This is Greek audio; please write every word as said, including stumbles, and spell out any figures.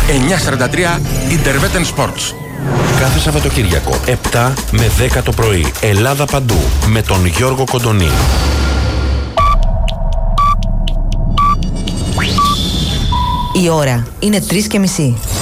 εννιακόσια σαράντα τρία Intervetten Sports. Κάθε Σαββατοκύριακο επτά με δέκα το πρωί. Ελλάδα παντού με τον Γιώργο Κοντονή. Η ώρα είναι τρεις και μισή.